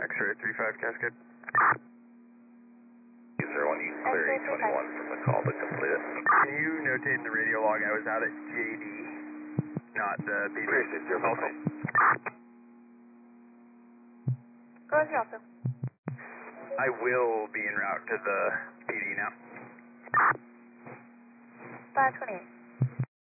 X-ray 35 Cascade. 01, you clear 821 from the call to complete it. Can you notate in the radio log I was out at JD, not the PD? Appreciate your phone call. Roger, also. I will be en route to the PD now. 528.